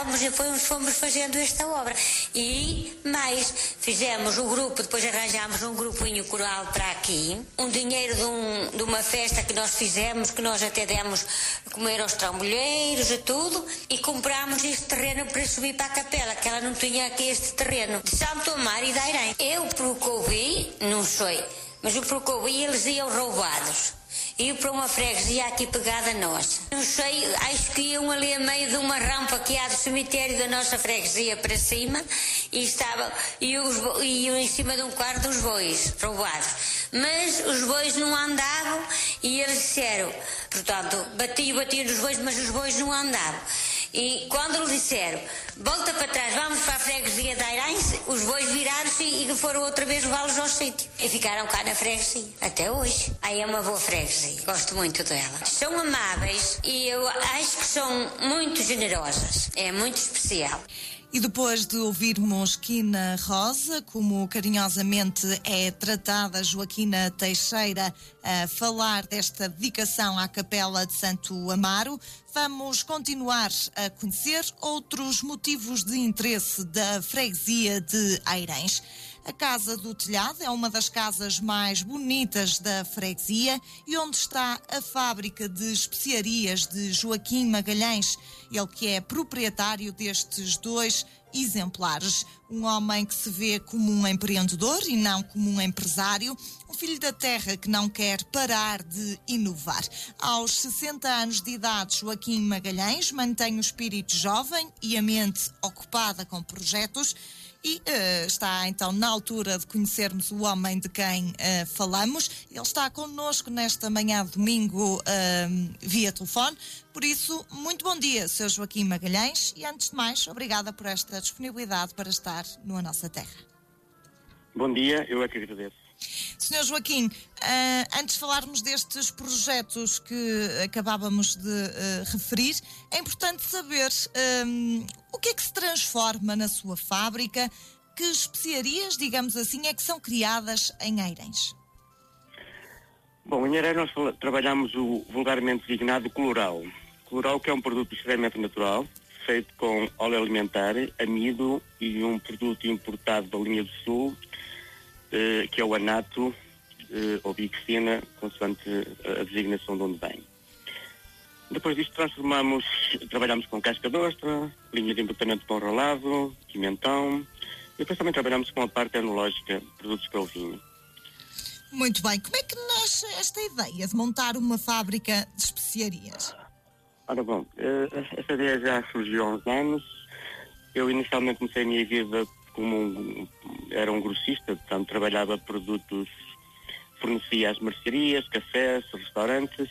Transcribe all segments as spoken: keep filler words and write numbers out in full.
juntamos e fomos, fomos fazendo esta obra. E mais, fizemos o grupo, depois arranjámos um grupinho coral para aqui, um dinheiro de, um, de uma festa que nós fizemos, que nós até demos a comer aos trambolheiros e tudo, e comprámos este terreno para subir para a capela, que ela não tinha aqui este terreno, de Santo Amaro e da Airém. Eu, pelo que ouvi, não sei, mas eu pelo que ouvi, eles iam roubados. Iam para uma freguesia aqui pegada nossa. Não sei, acho que iam ali a meio de uma rampa que há do cemitério da nossa freguesia para cima, e estavam, e os, iam em cima de um quarto dos bois roubados. Mas os bois não andavam e eles disseram, portanto, batiam, batiam nos bois, mas os bois não andavam. E quando lhe disseram, volta para trás, vamos para a freguesia de Airães, os bois viraram-se e foram outra vez levá-los ao sítio. E ficaram cá na freguesia, até hoje. Aí é uma boa freguesia, gosto muito dela. São amáveis e eu acho que são muito generosas, é muito especial. E depois de ouvirmos Quina Rosa, como carinhosamente é tratada Joaquina Teixeira, a falar desta dedicação à Capela de Santo Amaro, vamos continuar a conhecer outros motivos de interesse da freguesia de Airães. A Casa do Telhado é uma das casas mais bonitas da freguesia e onde está a fábrica de especiarias de Joaquim Magalhães, ele que é proprietário destes dois exemplares. Um homem que se vê como um empreendedor e não como um empresário, um filho da terra que não quer parar de inovar. Aos sessenta anos de idade, Joaquim Magalhães mantém o espírito jovem e a mente ocupada com projetos. E uh, está então na altura de conhecermos o homem de quem uh, falamos. Ele está connosco nesta manhã de domingo uh, via telefone. Por isso, muito bom dia, senhor Joaquim Magalhães. E antes de mais, obrigada por esta disponibilidade para estar na nossa terra. Bom dia, eu é que agradeço. senhor Joaquim, uh, antes de falarmos destes projetos que acabávamos de uh, referir, é importante saber um, o que é que se transforma na sua fábrica, que especiarias, digamos assim, é que são criadas em Airães? Bom, em Airães nós trabalhamos o vulgarmente designado coloral. Coloral, que é um produto extremamente natural, feito com óleo alimentar, amido e um produto importado da linha do Sul, Uh, que é o anato uh, ou bixina, consoante a designação de onde vem. Depois disto transformamos, trabalhamos com casca de ostra, linha de embutamento de pão ralado, pimentão, e depois também trabalhamos com a parte enológica, produtos para o vinho. Muito bem. Como é que nasce esta ideia de montar uma fábrica de especiarias? Ora bom, uh, esta ideia já surgiu há uns anos. Eu inicialmente comecei a minha vida como um, era um grossista, portanto trabalhava produtos, fornecia às mercearias, cafés, restaurantes,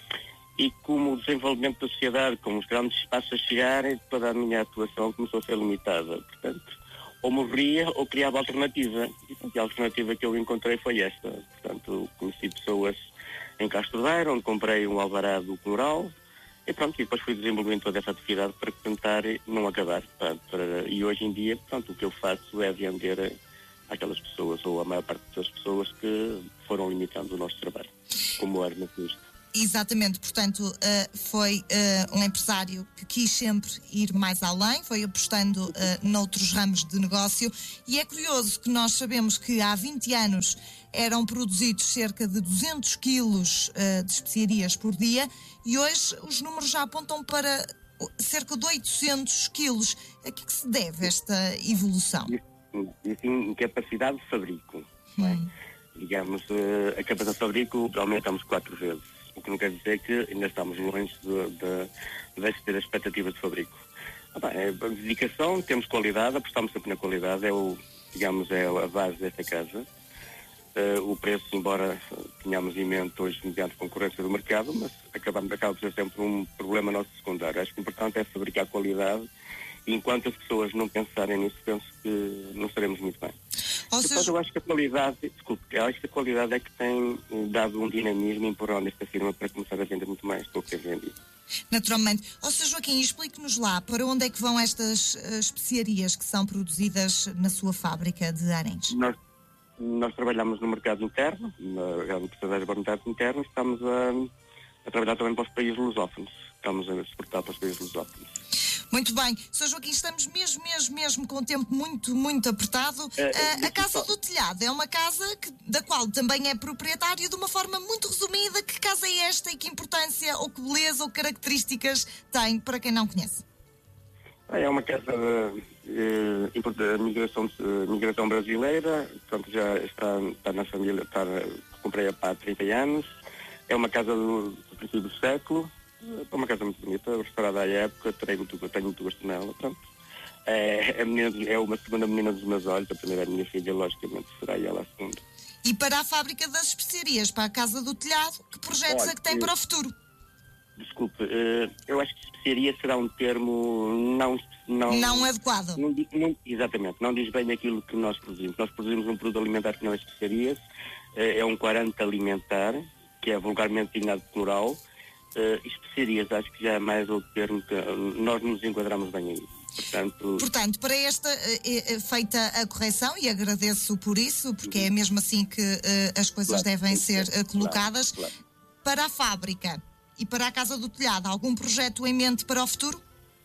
e como o desenvolvimento da sociedade, com os grandes espaços a chegarem, toda a minha atuação começou a ser limitada. Portanto, ou morria ou criava alternativa, e portanto, a alternativa que eu encontrei foi esta. Portanto, conheci pessoas em Castro Daire, onde comprei um alvará do Coloral, e pronto, e depois fui desenvolvendo toda essa atividade para tentar não acabar. Para, para, e hoje em dia, portanto, o que eu faço é vender àquelas pessoas, ou a maior parte das pessoas que foram limitando o nosso trabalho, como era no custo. Exatamente, portanto, uh, foi uh, um empresário que quis sempre ir mais além, foi apostando uh, noutros ramos de negócio, e é curioso que nós sabemos que há vinte anos eram produzidos cerca de duzentos quilos uh, de especiarias por dia, e hoje os números já apontam para cerca de oitocentos quilos. A que é que se deve esta evolução? Isso em capacidade de fabrico. Hum. Não é? Digamos, uh, a capacidade de fabrico aumentamos quatro vezes. O que não quer dizer que ainda estamos longe de, de, de ter a expectativa de fabrico. Ah, bem, é dedicação, temos qualidade, apostamos sempre na qualidade, é o, digamos, é a base desta casa. Uh, o preço, embora tenhamos em mente hoje mediante concorrência do mercado, mas acabamos, acaba por ser sempre um problema nosso secundário. Acho que o importante é fabricar qualidade, e enquanto as pessoas não pensarem nisso, penso que não estaremos muito bem. Ou seja... Depois eu acho que a qualidade, desculpe, eu acho que a qualidade é que tem dado um dinamismo empurrando esta firma para começar a vender muito mais do que é vendido. Naturalmente. Ou seja, Joaquim, explique-nos lá para onde é que vão estas uh, especiarias que são produzidas na sua fábrica de Airães. Nós, nós trabalhamos no mercado interno, na empresa de mercado interno, estamos a, a trabalhar também para os países lusófonos. Estamos a exportar para os países lusófonos. Muito bem. senhor Joaquim, estamos mesmo, mesmo, mesmo com o tempo muito, muito apertado. É, uh, a Casa do Telhado é uma casa que, da qual também é proprietário, de uma forma muito resumida. Que casa é esta e que importância, ou que beleza, ou características tem, para quem não conhece? É uma casa de, de, de migração, de migração brasileira, portanto já está, está na família, está, comprei há trinta anos. É uma casa do, do princípio do século, é uma casa muito bonita, restaurada à época, tenho muito, tenho muito gosto nela, pronto. É, é, menina, é uma segunda menina dos meus olhos, a primeira é a minha filha, logicamente será ela a segunda. E para a fábrica das especiarias, para a Casa do Telhado, que projetos Olha, é que tem para o futuro? Desculpe, eu acho que especiaria será um termo não... Não, não adequado. Não, não, exatamente, não diz bem aquilo que nós produzimos. Nós produzimos um produto alimentar que não é especiarias, é um corante alimentar, que é vulgarmente designado plural. Uh, especiarias, acho que já é mais outro termo que nós nos enquadramos bem aí. Portanto, Portanto, para esta é, é feita a correção, e agradeço por isso, porque é mesmo assim que uh, as coisas claro, devem sim, ser sim, uh, colocadas. Claro, claro. Para a fábrica e para a Casa do Telhado, algum projeto em mente para o futuro?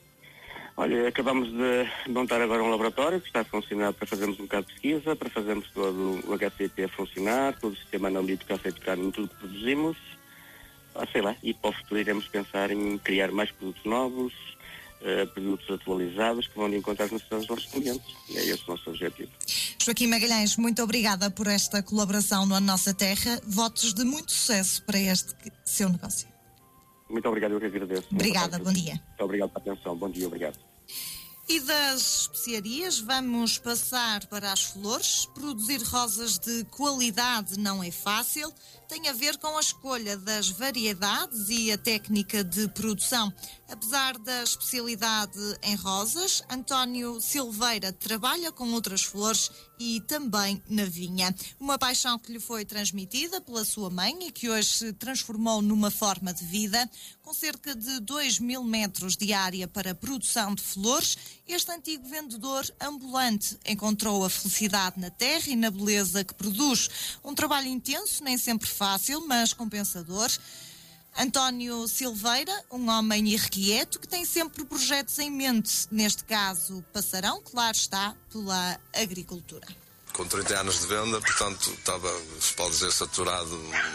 Olha, acabamos de montar agora um laboratório que está a funcionar para fazermos um bocado de pesquisa, para fazermos todo o H C P a funcionar, todo o sistema analítico a aceitar em tudo que produzimos. Ah, sei lá, e para o futuro iremos pensar em criar mais produtos novos, uh, produtos atualizados que vão de encontrar as necessidades dos nossos clientes. E é esse o nosso objetivo. Joaquim Magalhães, muito obrigada por esta colaboração no A Nossa Terra. Votos de muito sucesso para este seu negócio. Muito obrigado, eu que agradeço. Obrigada, bom dia. Muito obrigado pela atenção, bom dia, obrigado. E das especiarias vamos passar para as flores. Produzir rosas de qualidade não é fácil. Tem a ver com a escolha das variedades e a técnica de produção. Apesar da especialidade em rosas, António Silveira trabalha com outras flores e também na vinha. Uma paixão que lhe foi transmitida pela sua mãe e que hoje se transformou numa forma de vida. Com cerca de dois mil metros de área para produção de flores, este antigo vendedor ambulante encontrou a felicidade na terra e na beleza que produz. Um trabalho intenso, nem sempre fácil, mas compensador. António Silveira, um homem irrequieto que tem sempre projetos em mente. Neste caso, passarão, claro está, pela agricultura. Com trinta anos de venda, portanto, estava, se pode dizer, saturado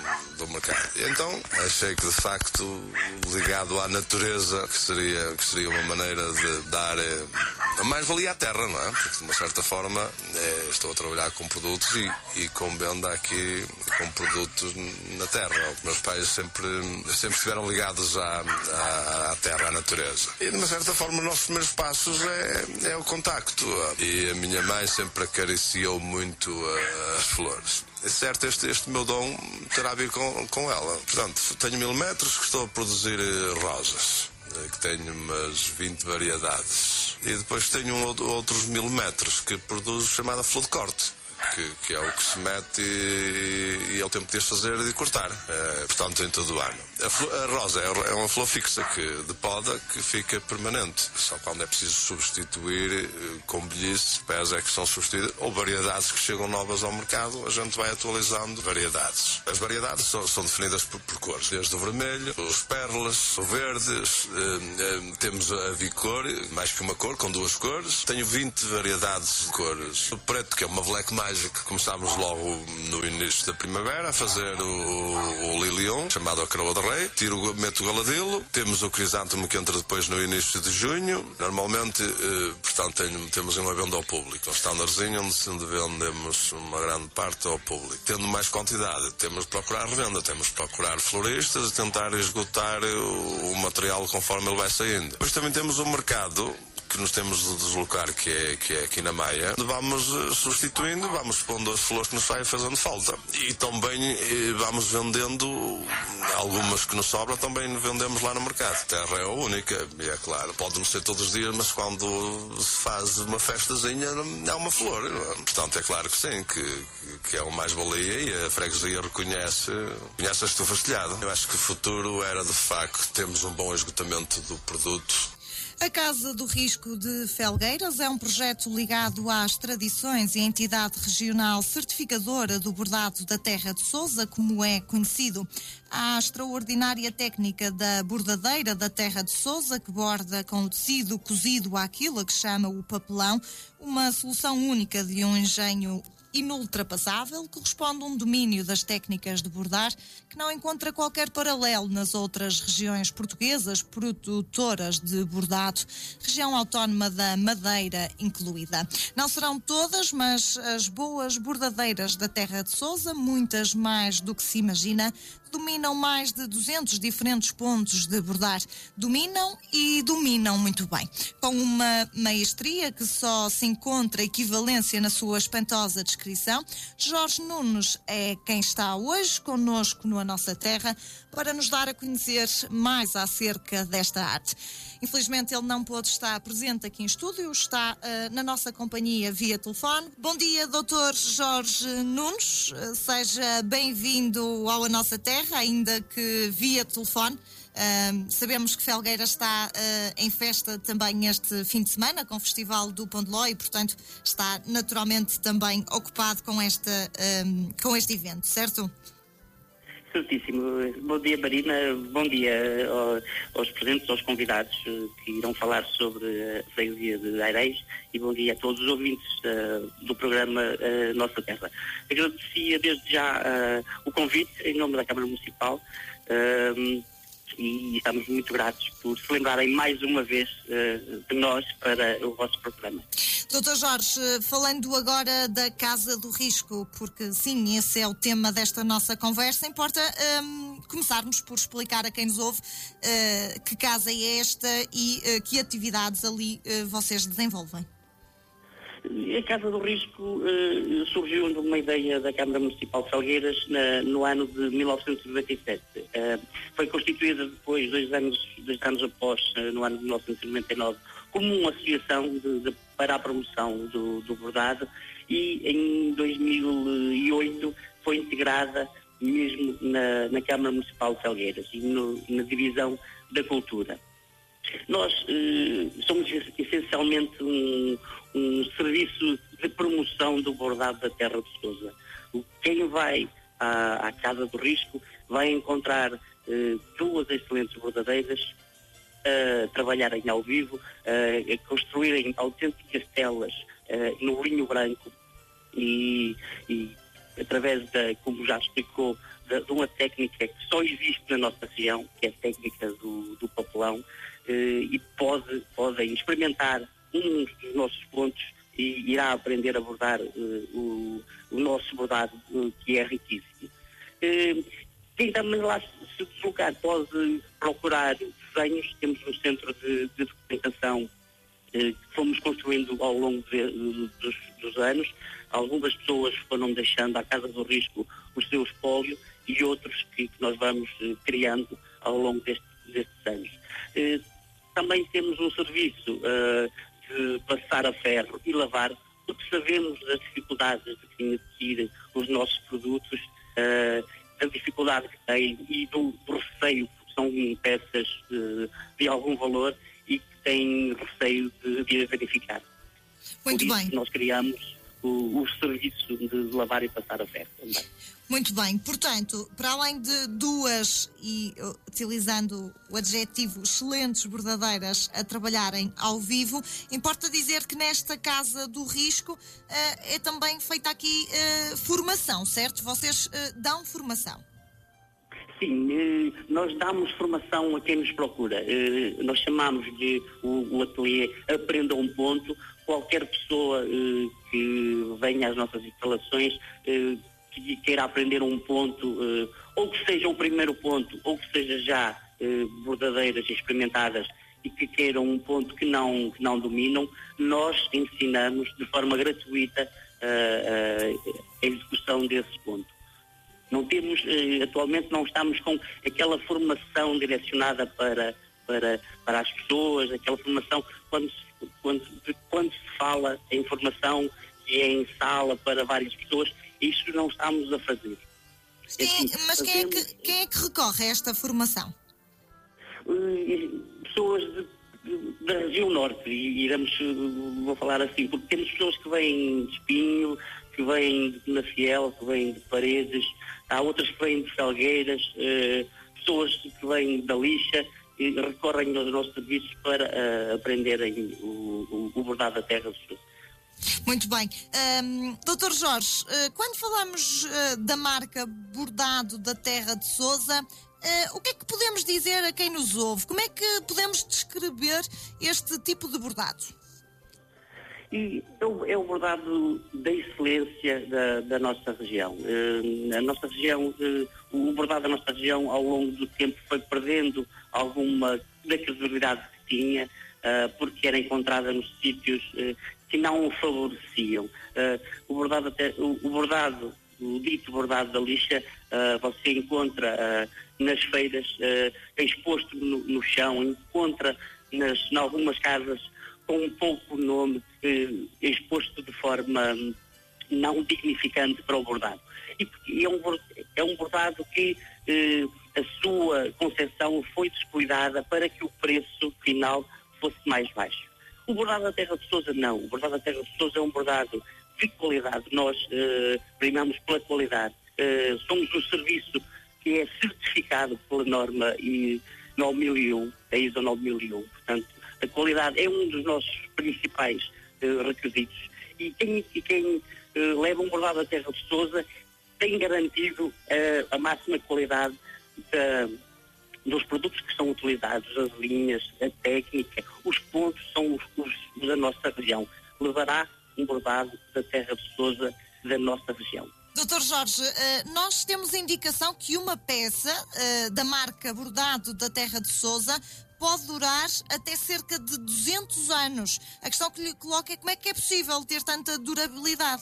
do mercado. E então, achei que, de facto, ligado à natureza, que seria, que seria uma maneira de dar a mais-valia à terra, não é? Porque, de uma certa forma, é, estou a trabalhar com produtos e, e com venda aqui, com produtos na terra. Os meus pais sempre, sempre estiveram ligados à, à, à terra, à natureza. E, de uma certa forma, os nossos primeiros passos é, é o contacto. E a minha mãe sempre acariciou muito uh, as flores. É certo, este, este meu dom terá a ver com, com ela. Portanto, tenho mil metros que estou a produzir uh, rosas, uh, que tenho umas vinte variedades. E depois tenho um, outros mil metros que produzo chamada flor de corte. Que, que é o que se mete e, e é o tempo de as fazer e de cortar, é, portanto em todo o ano. A, flor, a rosa é, é uma flor fixa que, de poda que fica permanente, só quando é preciso substituir com velhice, pés é que são substituídas, ou variedades que chegam novas ao mercado, a gente vai atualizando variedades. As variedades são, são definidas por, por cores, desde o vermelho, os perlas, o verdes, eh, eh, temos a bicor, mais que uma cor, com duas cores, tenho vinte variedades de cores. O preto, que é uma black mágica, que começámos logo no início da primavera a fazer o, o lilion, chamado a coroa de rei, tiro, meto o galadilo, temos o crisântemo que entra depois no início de junho. Normalmente, eh, portanto, tenho, temos uma venda ao público, um standardzinho onde, onde vendemos uma grande parte ao público. Tendo mais quantidade, temos de procurar revenda, temos de procurar floristas e tentar esgotar o, o material conforme ele vai saindo. Depois também temos o mercado que nos temos de deslocar, que é, que é aqui na Maia, onde vamos substituindo, vamos pondo as flores que nos saem fazendo falta. E também eh, vamos vendendo algumas que nos sobram, também vendemos lá no mercado. A terra é a única, e é claro, pode não ser todos os dias, mas quando se faz uma festazinha é uma flor. Não é? Portanto, é claro que sim, que, que é o mais-valia e a freguesia reconhece, reconhece a estufa estilhada. Eu acho que o futuro era, de facto, termos um bom esgotamento do produto. A Casa do Risco de Felgueiras é um projeto ligado às tradições e à entidade regional certificadora do bordado da Terra de Sousa, como é conhecido. A extraordinária técnica da bordadeira da Terra de Sousa, que borda com o tecido cozido àquilo que chama o papelão, uma solução única de um engenho inultrapassável, corresponde a um domínio das técnicas de bordar que não encontra qualquer paralelo nas outras regiões portuguesas produtoras de bordado, região autónoma da Madeira incluída. Não serão todas, mas as boas bordadeiras da Terra de Sousa, muitas mais do que se imagina, dominam mais de duzentos diferentes pontos de bordar. Dominam e dominam muito bem. Com uma maestria que só se encontra equivalência na sua espantosa descrição, Jorge Nunes é quem está hoje connosco na nossa terra para nos dar a conhecer mais acerca desta arte. Infelizmente ele não pôde estar presente aqui em estúdio, está uh, na nossa companhia via telefone. Bom dia, doutor Jorge Nunes, uh, seja bem-vindo ao A Nossa Terra, ainda que via telefone. Uh, sabemos que Felgueiras está uh, em festa também este fim de semana com o Festival do Pão de Ló e, portanto, está naturalmente também ocupado com, esta, um, com este evento, certo? Certíssimo. Bom dia, Marina. Bom dia aos presentes, aos convidados que irão falar sobre a freguesia de Aireis e bom dia a todos os ouvintes uh, do programa uh, Nossa Terra. Agradecia desde já uh, o convite em nome da Câmara Municipal uh, e estamos muito gratos por se lembrarem mais uma vez uh, de nós para o vosso programa. doutor Jorge, falando agora da Casa do Risco, porque sim, esse é o tema desta nossa conversa, importa um, começarmos por explicar a quem nos ouve uh, que casa é esta e uh, que atividades ali uh, vocês desenvolvem. A Casa do Risco uh, surgiu de uma ideia da Câmara Municipal de Felgueiras na, no ano de mil novecentos e noventa e sete. Uh, foi constituída depois, dois anos, dois anos após, uh, no ano de mil novecentos e noventa e nove, como uma associação de, de, para a promoção do, do bordado e em dois mil e oito foi integrada mesmo na, na Câmara Municipal de Felgueiras e no, na Divisão da Cultura. Nós eh, somos essencialmente um, um serviço de promoção do bordado da Terra de Sousa. Quem vai à, à Casa do Risco vai encontrar eh, duas excelentes bordadeiras a trabalharem ao vivo, a construírem autênticas telas uh, no linho branco e, e através da, como já explicou, de, de uma técnica que só existe na nossa região, que é a técnica do, do papelão, uh, e pode, podem experimentar um dos nossos pontos e irá aprender a bordar uh, o, o nosso bordado, uh, que é riquíssimo. Uh, Quem também lá se deslocar pode procurar desenhos. Temos um centro de, de documentação eh, que fomos construindo ao longo de, de, dos, dos anos. Algumas pessoas foram deixando à Casa do Risco o seu espólio e outros que, que nós vamos eh, criando ao longo deste, destes anos. Eh, também temos um serviço eh, de passar a ferro e lavar, porque sabemos das dificuldades de quem adquire os nossos produtos, eh, a dificuldade que tem e do, do receio, porque são peças de, de algum valor e que têm receio de, de verificar. Muito Por bem. isso nós criamos o, o serviço de lavar e passar a ferro também. Muito bem, portanto, para além de duas, e utilizando o adjetivo excelentes bordadeiras a trabalharem ao vivo, importa dizer que nesta Casa do Risco uh, é também feita aqui uh, formação, certo? Vocês uh, dão formação? Sim, eh, nós damos formação a quem nos procura. Eh, nós chamamos-lhe o, o ateliê Aprenda um Ponto. Qualquer pessoa eh, que venha às nossas instalações eh, que queira aprender um ponto, eh, ou que seja o primeiro ponto, ou que seja já eh, bordadeiras experimentadas e que queiram um ponto que não, que não dominam, nós ensinamos de forma gratuita eh, a execução desse ponto. Não temos, eh, atualmente não estamos com aquela formação direcionada para, para, para as pessoas, aquela formação quando se, quando, quando se fala em formação que é em sala para várias pessoas, isso não estamos a fazer. Sim, assim, mas quem é, que, quem é que recorre a esta formação? Uh, pessoas de, da região norte, e iremos, vou falar assim, porque temos pessoas que vêm de Espinho, que vêm de Penafiel, que vêm de Paredes, há outras que vêm de Felgueiras, eh, pessoas que vêm da Lixa e recorrem aos nossos serviços para uh, aprenderem o, o, o bordado da terra de Sousa. Muito bem. Um, doutor Jorge, uh, quando falamos uh, da marca Bordado da Terra de Sousa, uh, o que é que podemos dizer a quem nos ouve? Como é que podemos descrever este tipo de bordado? E é o, é o bordado da excelência da, da nossa região. Uh, a nossa região, uh, o bordado da nossa região ao longo do tempo foi perdendo alguma da credibilidade que tinha, uh, porque era encontrada nos sítios uh, que não o favoreciam. Uh, o, bordado até, o, o bordado, o dito bordado da Lixa, uh, você encontra uh, nas feiras uh, exposto no, no chão, encontra nas, em algumas casas com um pouco nome, eh, exposto de forma não dignificante para o bordado. E, e é, um, é um bordado que eh, a sua concepção foi descuidada para que o preço final fosse mais baixo. O bordado da Terra de Sousa não. O bordado da Terra de Sousa é um bordado de qualidade. Nós eh, primamos pela qualidade. Eh, somos um serviço que é certificado pela norma e nove mil e um, a I S O nove mil e um. Portanto, a qualidade é um dos nossos principais uh, requisitos, e quem, e quem uh, leva um bordado da Terra de Sousa tem garantido uh, a máxima qualidade da, dos produtos que são utilizados, as linhas, a técnica, os pontos são os, os da nossa região. Levará um bordado da Terra de Sousa da nossa região. doutor Jorge, nós temos indicação que uma peça da marca Bordado da Terra de Sousa pode durar até cerca de duzentos anos. A questão que lhe coloco é como é que é possível ter tanta durabilidade?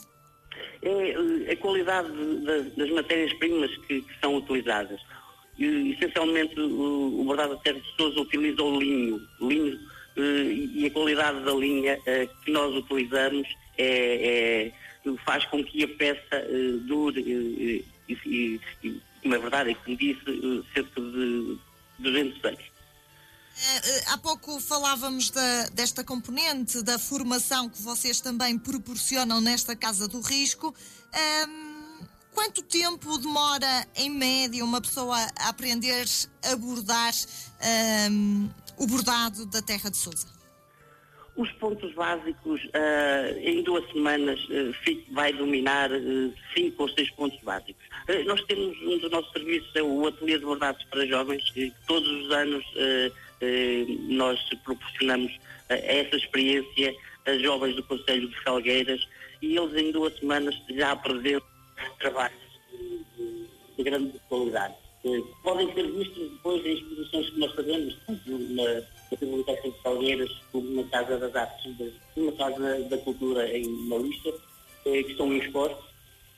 É a qualidade das matérias-primas que, que são utilizadas. E, essencialmente, o, o Bordado da Terra de Sousa utiliza o linho. linho e a qualidade da linha que nós utilizamos é, é, faz com que a peça dure, e, e, e, na verdade, é como disse, cerca de duzentos anos. Há pouco falávamos da, desta componente da formação que vocês também proporcionam nesta Casa do Risco. Um, quanto tempo demora, em média, uma pessoa a aprender a bordar um, o bordado da Terra de Sousa? Os pontos básicos, uh, em duas semanas, uh, vai dominar uh, cinco ou seis pontos básicos. Uh, nós temos um dos nossos serviços, é o Ateliê de Bordados para Jovens, que todos os anos uh, uh, nós proporcionamos uh, essa experiência a jovens do Conselho de Felgueiras, e eles em duas semanas já apresentam trabalhos de, de, de grande qualidade. Uh, podem ser vistos depois em exposições que nós fazemos, na da Biblioteca de Felgueiras, como na Casa das Artes, na Casa da Cultura em Malista, eh, que estão expostos.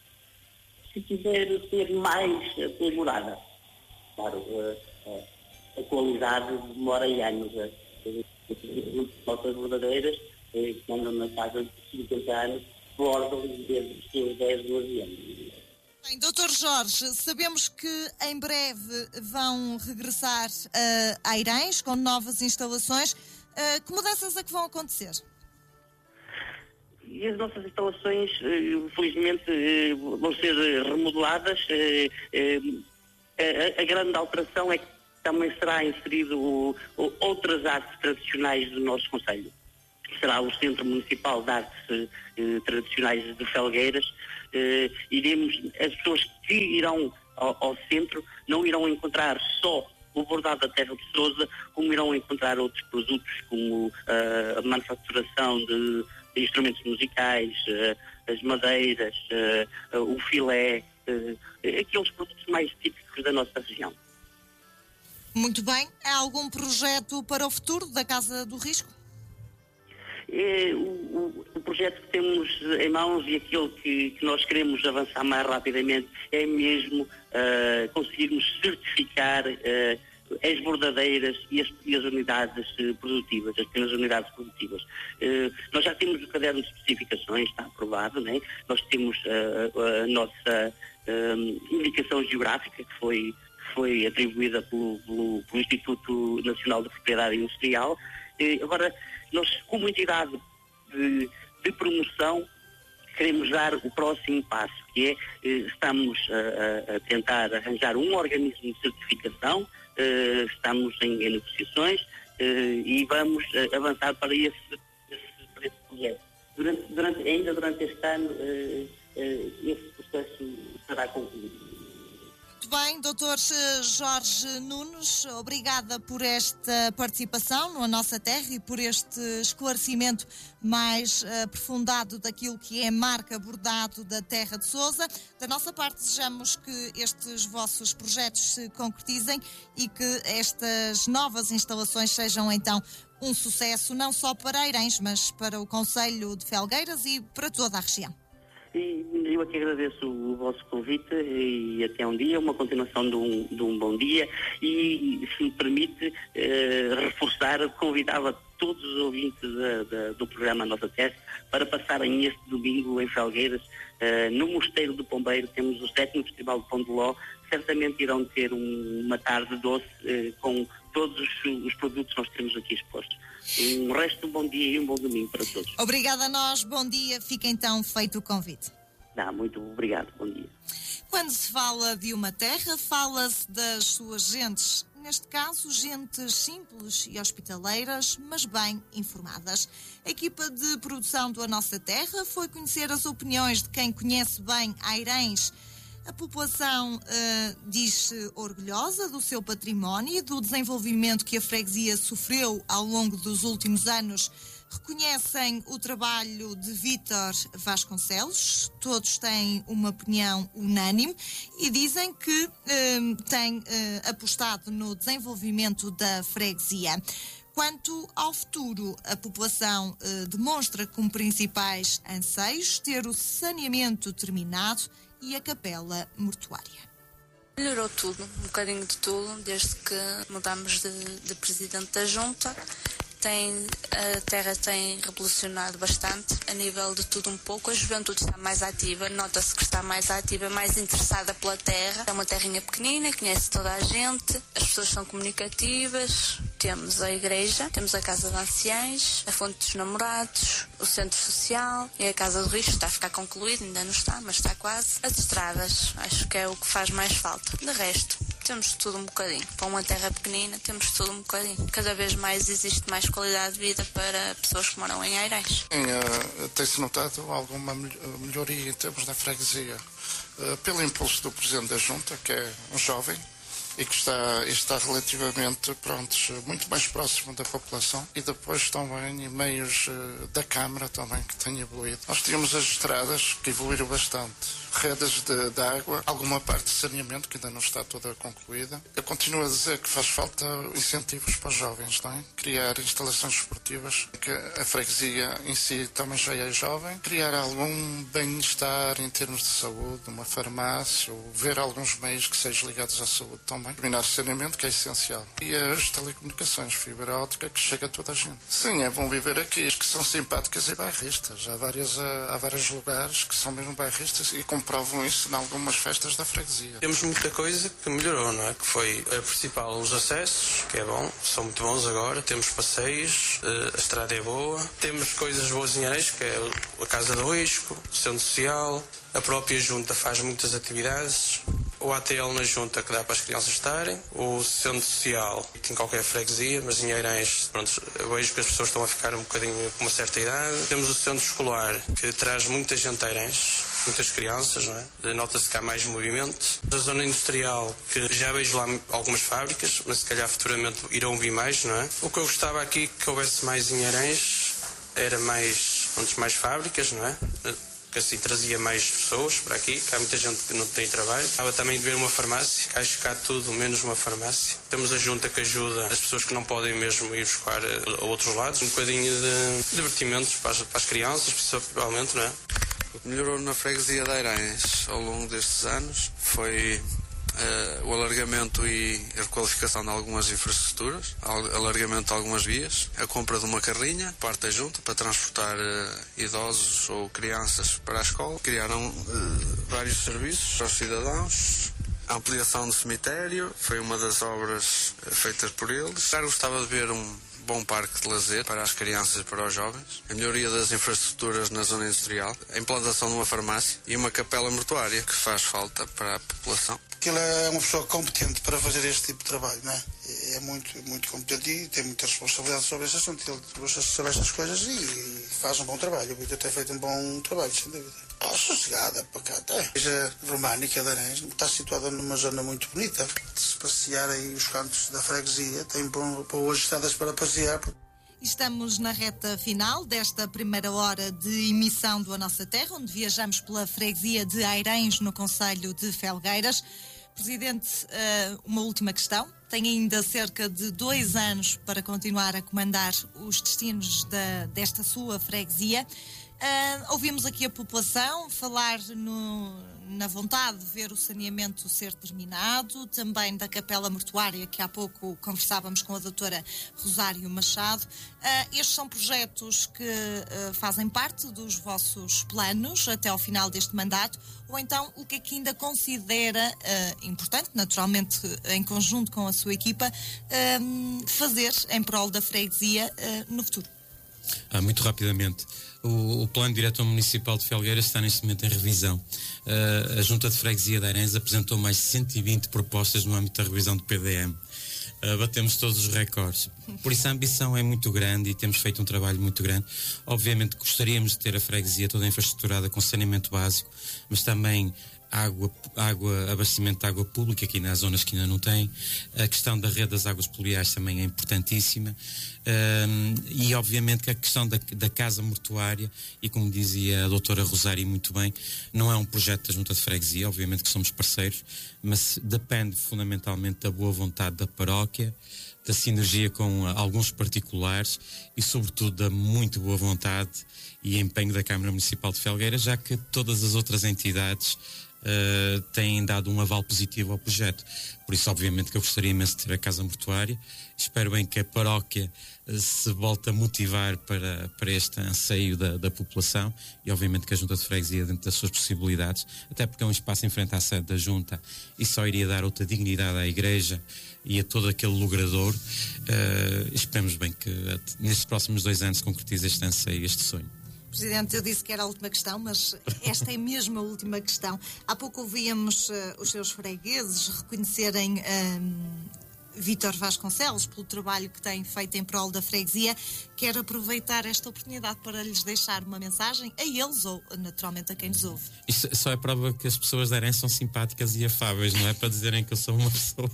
Se quiser ser mais aprimorada, claro, a, a qualidade demora em anos. As nossas verdadeiras, eh, que andam na casa de cinquenta anos, bordam desde os seus dez, doze anos. Bem, doutor Jorge, sabemos que em breve vão regressar uh, a Airães com novas instalações. Uh, que mudanças é que vão acontecer? E as nossas instalações, uh, felizmente, uh, vão ser remodeladas. Uh, uh, a, a grande alteração é que também será inserido uh, outras artes tradicionais do nosso concelho. Será o Centro Municipal de Artes eh, Tradicionais de Felgueiras. Eh, iremos, as pessoas que irão ao, ao centro não irão encontrar só o bordado da Terra de Sousa, como irão encontrar outros produtos, como uh, a manufaturação de, de instrumentos musicais, uh, as madeiras, uh, uh, o filé, uh, aqueles produtos mais típicos da nossa região. Muito bem. Há algum projeto para o futuro da Casa do Risco? É, o, o, o projeto que temos em mãos e aquele que, que nós queremos avançar mais rapidamente é mesmo uh, conseguirmos certificar uh, as bordadeiras e as, e as unidades uh, produtivas, as pequenas unidades produtivas. Uh, nós já temos o caderno de especificações, está aprovado, né? Nós temos uh, a nossa uh, indicação geográfica que foi, foi atribuída pelo, pelo, pelo Instituto Nacional de Propriedade Industrial. Eh, agora, nós, como entidade de, de promoção, queremos dar o próximo passo, que é, eh, estamos a, a tentar arranjar um organismo de certificação, eh, estamos em, em negociações eh, e vamos eh, avançar para esse, esse, para esse projeto. Durante, durante, ainda durante este ano, eh, eh, esse processo será concluído. Muito bem, doutor Jorge Nunes, obrigada por esta participação no A Nossa Terra e por este esclarecimento mais aprofundado daquilo que é a marca bordado da Terra de Sousa. Da nossa parte, desejamos que estes vossos projetos se concretizem e que estas novas instalações sejam então um sucesso, não só para Eirens, mas para o Concelho de Felgueiras e para toda a região. E eu aqui agradeço o vosso convite e até um dia, uma continuação de um, de um bom dia e, se me permite, eh, reforçar, convidava todos os ouvintes da, da, do programa Nossa Terra para passarem este domingo em Felgueiras, eh, no Mosteiro do Pombeiro. Temos o sétimo Festival de Pão de Ló, certamente irão ter um, uma tarde doce eh, com todos os, os produtos que nós temos aqui expostos. Um resto de um bom dia e um bom domingo para todos. Obrigada a nós, bom dia. Fica então feito o convite. Ah, muito obrigado, bom dia. Quando se fala de uma terra, fala-se das suas gentes. Neste caso, gentes simples e hospitaleiras, mas bem informadas. A equipa de produção do A Nossa Terra foi conhecer as opiniões de quem conhece bem Eirens. A população uh, diz-se orgulhosa do seu património e do desenvolvimento que a freguesia sofreu ao longo dos últimos anos. Reconhecem o trabalho de Vítor Vasconcelos, todos têm uma opinião unânime e dizem que uh, têm uh, apostado no desenvolvimento da freguesia. Quanto ao futuro, a população uh, demonstra como principais anseios ter o saneamento terminado e a capela mortuária. Melhorou tudo, um bocadinho de tudo, desde que mudámos de, de presidente da junta. Tem, a terra tem revolucionado bastante, a nível de tudo um pouco. A juventude está mais ativa, nota-se que está mais ativa, mais interessada pela terra. É uma terrinha pequenina, conhece toda a gente, as pessoas são comunicativas. Temos a igreja, temos a casa de anciães, a fonte dos namorados, o centro social e a casa do risco. Está a ficar concluído, ainda não está, mas está quase. As estradas, acho que é o que faz mais falta. De resto, temos tudo um bocadinho. Para uma terra pequenina, temos tudo um bocadinho. Cada vez mais existe mais qualidade de vida para pessoas que moram em Eirens. Uh, Tem-se notado alguma melhoria em termos da freguesia, uh, pelo impulso do Presidente da Junta, que é um jovem, e que está, está relativamente, prontos, muito mais próximo da população, e depois também meios uh, da Câmara também que têm evoluído. Nós tínhamos as estradas que evoluíram bastante, redes de, de água, alguma parte de saneamento que ainda não está toda concluída. Eu continuo a dizer que faz falta incentivos para os jovens, não é? Criar instalações esportivas, que a freguesia em si também já é jovem, criar algum bem-estar em termos de saúde, uma farmácia, ou ver alguns meios que sejam ligados à saúde também. Terminar o saneamento, que é essencial. E as telecomunicações, fibra óptica, que chega a toda a gente. Sim, é bom viver aqui, que são simpáticas e bairristas. Há, várias, há vários lugares que são mesmo bairristas e comprovam isso em algumas festas da freguesia. Temos muita coisa que melhorou, não é? Que foi a principal, os acessos, que é bom, são muito bons agora. Temos passeios, a estrada é boa. Temos coisas boas em Eirens, que é a Casa do Risco, o Centro Social. A própria junta faz muitas atividades. O A T L na junta que dá para as crianças estarem, o centro social que em qualquer freguesia, mas em Eirens, pronto, eu vejo que as pessoas estão a ficar um bocadinho com uma certa idade. Temos o centro escolar que traz muita gente a Eirens, muitas crianças, não é? Nota-se que há mais movimento. A zona industrial, que já vejo lá algumas fábricas, mas se calhar futuramente irão vir mais, não é? O que eu gostava aqui que houvesse mais em Eirens era mais, pronto, mais fábricas, não é? Que assim trazia mais pessoas para aqui, que há muita gente que não tem trabalho. Estava também de ver uma farmácia, acho que há tudo menos uma farmácia. Temos a junta que ajuda as pessoas que não podem mesmo ir buscar a outros lados, um bocadinho de divertimentos para as, para as crianças, principalmente, não é? O que melhorou na freguesia de Eirens ao longo destes anos foi Uh, o alargamento e a requalificação de algumas infraestruturas, alargamento de algumas vias, a compra de uma carrinha, parte da junta, para transportar uh, idosos ou crianças para a escola. Criaram uh, vários serviços aos cidadãos. A ampliação do cemitério foi uma das obras uh, feitas por eles. Já gostava de ver um bom parque de lazer para as crianças e para os jovens, a melhoria das infraestruturas na zona industrial, a implantação de uma farmácia e uma capela mortuária que faz falta para a população. Ele é uma pessoa competente para fazer este tipo de trabalho, não é? É muito, muito competente e tem muita responsabilidade sobre esse assunto. Ele trouxe sobre estas coisas e faz um bom trabalho. O Vitor tem feito um bom trabalho, sem dúvida. Ah, sossegada, pacata. A igreja românica de Aranhos está situada numa zona muito bonita. Se passear aí os cantos da freguesia, tem boas estradas para passear. Estamos na reta final desta primeira hora de emissão do A Nossa Terra, onde viajamos pela freguesia de Airens, no concelho de Felgueiras. Presidente, uma última questão. Tem ainda cerca de dois anos para continuar a comandar os destinos da, desta sua freguesia. Uh, ouvimos aqui a população falar no, na vontade de ver o saneamento ser terminado, também da capela mortuária, que há pouco conversávamos com a doutora Rosário Machado. Uh, estes são projetos que uh, fazem parte dos vossos planos até ao final deste mandato, ou então o que é que ainda considera uh, importante, naturalmente em conjunto com a sua equipa, uh, fazer em prol da freguesia uh, no futuro? Ah, muito rapidamente. O, o Plano Diretor Municipal de Felgueiras está neste momento em revisão. Uh, a Junta de Freguesia de Airens apresentou mais de cento e vinte propostas no âmbito da revisão do P D M. Uh, batemos todos os recordes. Por isso a ambição é muito grande e temos feito um trabalho muito grande. Obviamente gostaríamos de ter a freguesia toda infraestruturada com saneamento básico, mas também água, água, abastecimento de água pública, aqui nas zonas que ainda não têm. A questão da rede das águas pluviais também é importantíssima. Um, e obviamente que a questão da, da casa mortuária, e como dizia a doutora Rosário muito bem, não é um projeto da Junta de Freguesia, obviamente que somos parceiros, mas depende fundamentalmente da boa vontade da paróquia, da sinergia com uh, alguns particulares e sobretudo da muito boa vontade e empenho da Câmara Municipal de Felgueiras, já que todas as outras entidades Uh, têm dado um aval positivo ao projeto. Por isso, obviamente, que eu gostaria imenso de ter a casa mortuária. Espero bem que a paróquia uh, se volte a motivar para, para este anseio da, da população e, obviamente, que a Junta de Freguesia, dentro das suas possibilidades, até porque é um espaço em frente à sede da Junta e só iria dar outra dignidade à Igreja e a todo aquele logrador. Uh, esperemos bem que uh, nestes próximos dois anos se concretize este anseio, este sonho. Presidente, eu disse que era a última questão, mas esta é mesmo a última questão. Há pouco ouvíamos uh, os seus fregueses reconhecerem um, Vítor Vasconcelos pelo trabalho que tem feito em prol da freguesia. Quero aproveitar esta oportunidade para lhes deixar uma mensagem a eles ou naturalmente a quem nos ouve. Isto só é prova que as pessoas da Airens são simpáticas e afáveis, não é para dizerem que eu sou uma pessoa.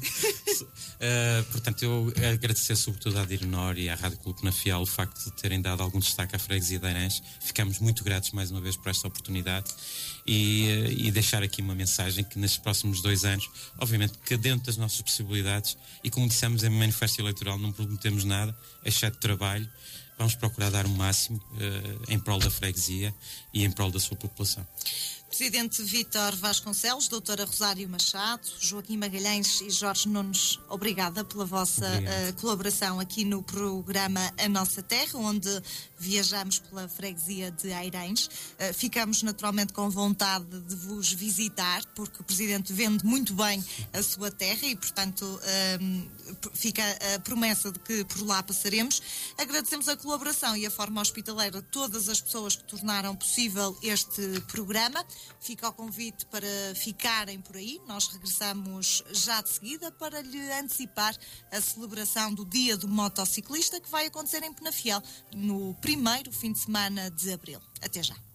uh, portanto, eu agradecer sobretudo à Direnor e à Rádio Clube Penafiel o facto de terem dado algum destaque à freguesia da Airens. Ficamos muito gratos mais uma vez por esta oportunidade e, e deixar aqui uma mensagem que nestes próximos dois anos, obviamente que dentro das nossas possibilidades, e como dissemos em manifesto eleitoral, não prometemos nada, exceto trabalho. Vamos procurar dar o máximo uh, em prol da freguesia e em prol da sua população. Presidente Vítor Vasconcelos, doutora Rosário Machado, Joaquim Magalhães e Jorge Nunes, obrigada pela vossa uh, colaboração aqui no programa A Nossa Terra, onde viajamos pela freguesia de Airens. Uh, ficamos naturalmente com vontade de vos visitar, porque o Presidente vende muito bem a sua terra e, portanto, uh, fica a promessa de que por lá passaremos. Agradecemos a colaboração e a forma hospitaleira de todas as pessoas que tornaram possível este programa. Fica o convite para ficarem por aí. Nós regressamos já de seguida para lhe antecipar a celebração do Dia do Motociclista, que vai acontecer em Penafiel no primeiro fim de semana de abril. Até já.